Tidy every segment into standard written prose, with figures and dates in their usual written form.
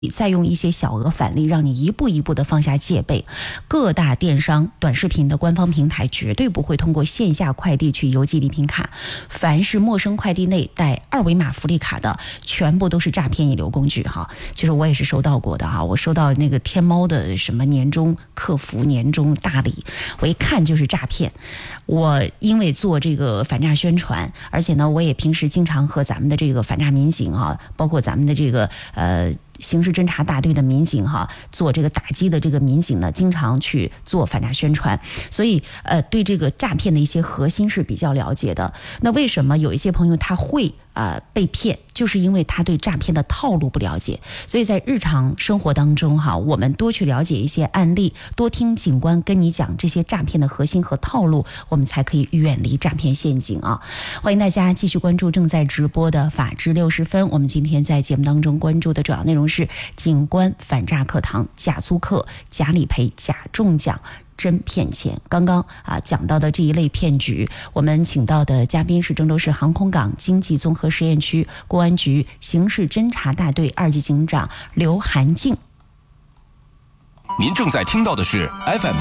再用一些小额返利，让你一步一步的放下戒备。各大电商短视频的官方平台绝对不会通过线下快递去邮寄礼品卡，凡是陌生快递内带二维码福利卡的，全部都是诈骗引流工具哈。其实我也是收到过的哈，我收到那个天猫的什么年终客服、年终大礼，我一看就是诈骗。我因为做这个反诈宣传，而且呢，我也平时经常和咱们的这个反诈民警啊，包括咱们的这个刑事侦查大队的民警做这个打击的这个民警呢，经常去做反诈宣传，所以对这个诈骗的一些核心是比较了解的。那为什么有一些朋友他会被骗，就是因为他对诈骗的套路不了解。所以在日常生活当中我们多去了解一些案例，多听警官跟你讲这些诈骗的核心和套路，我们才可以远离诈骗陷阱啊！欢迎大家继续关注正在直播的法治60分。我们今天在节目当中关注的主要内容是警官反诈课堂，假租客、假理赔、假中奖、真骗钱。刚刚讲到的这一类骗局，我们请到的嘉宾是郑州市航空港经济综合实验区公安局刑事侦查大队2级警长刘涵静。 您正在听到的是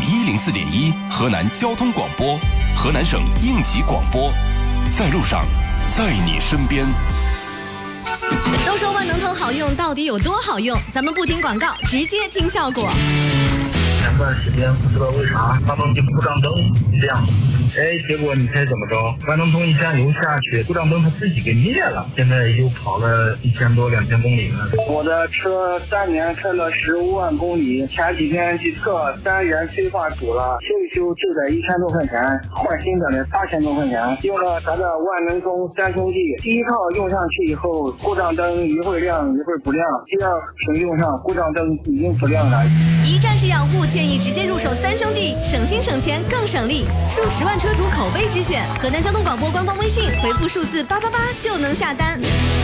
FM104.1 河南交通广播，河南省应急广播，在路上，在你身边。 都说万能通好用，到底有多好用？咱们不听广告，直接听效果。 前段时间不知道为啥发动机故障灯亮，结果你猜怎么着？万能通一加油下去，故障灯它自己给灭了。现在又跑了1000多2000公里了。 我的车3年开了15万公里，前几天去测3元催化堵了，修一修就得1000多块钱，换新的呢8000多块钱。用了咱的万能通3兄弟，第一套用上去以后，故障灯一会儿亮一会儿不亮，第二次用上故障灯已经不亮了。 一站式养护，建议直接入手3兄弟，省心省钱更省力，数10万车主口碑之选。河南交通广播官方微信回复数字888就能下单。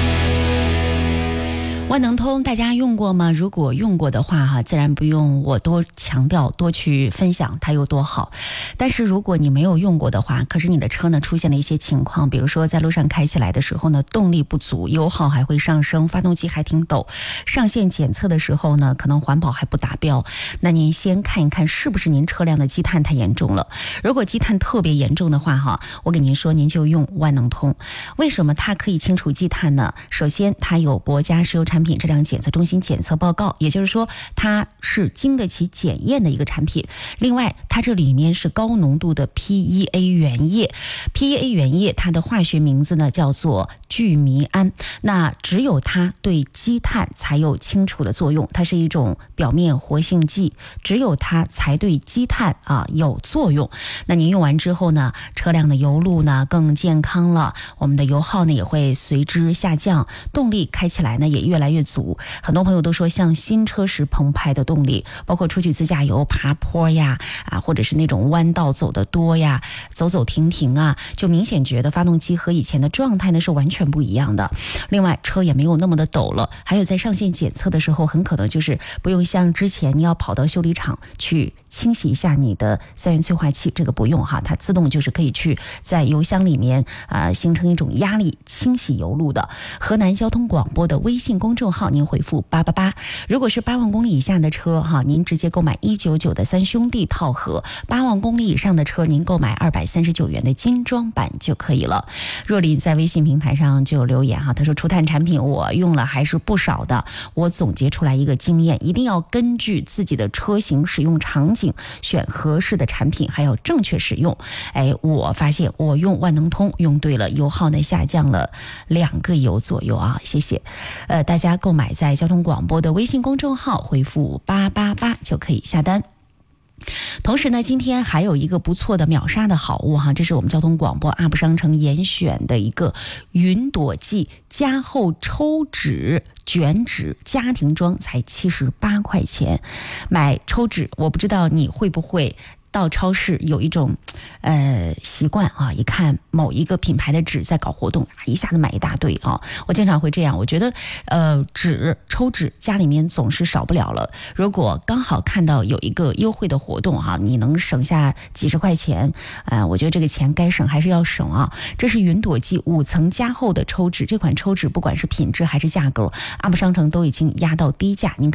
万能通大家用过吗？如果用过的话自然不用我多强调多去分享它有多好。但是如果你没有用过的话，可是你的车呢出现了一些情况，比如说在路上开起来的时候呢，动力不足，油耗还会上升，发动机还挺抖，上线检测的时候呢，可能环保还不达标，那您先看一看是不是您车辆的积碳太严重了。如果积碳特别严重的话我给您说，您就用万能通。为什么它可以清除积碳呢？首先它有国家石油产品质量检测中心检测报告，也就是说它是经得起检验的一个产品。另外它这里面是高浓度的 PEA 原液， PEA 原液它的化学名字呢叫做聚醚胺，那只有它对积碳才有清除的作用，它是一种表面活性剂，只有它才对积碳有作用。那您用完之后呢，车辆的油路呢更健康了，我们的油耗呢也会随之下降，动力开起来呢也越来越足。很多朋友都说像新车时澎湃的动力，包括出去自驾游爬坡呀或者是那种弯道走得多呀，走走停停就明显觉得发动机和以前的状态呢是完全不一样的。另外车也没有那么的抖了，还有在上线检测的时候，很可能就是不用像之前你要跑到修理厂去清洗一下你的3元催化器，这个不用它自动就是可以去在油箱里面形成一种压力清洗油路的。河南交通广播的微信公众号您回复888，如果是8万公里以下的车您直接购买199的3兄弟套盒，8万公里以上的车您购买239元的精装版就可以了。若琳在微信平台上就留言他说除碳产品我用了还是不少的，我总结出来一个经验，一定要根据自己的车型使用场景选合适的产品，还要正确使用。我发现我用万能通用对了，油耗呢下降了2个油左右谢谢。大家购买在交通广播的微信公众号回复888就可以下单。同时呢，今天还有一个不错的秒杀的好物这是我们交通广播 UP 商城严选的一个云朵记加厚抽纸卷纸家庭装，才78块钱。买抽纸，我不知道你会不会到超市有一种习惯啊，一看某一个品牌的纸在搞活动，一下子买一大堆啊。我经常会这样，我觉得抽纸家里面总是少不了了。如果刚好看到有一个优惠的活动哈，你能省下几十块钱，我觉得这个钱该省还是要省啊。这是云朵记5层加厚的抽纸，这款抽纸不管是品质还是价格，UP商城都已经压到低价，您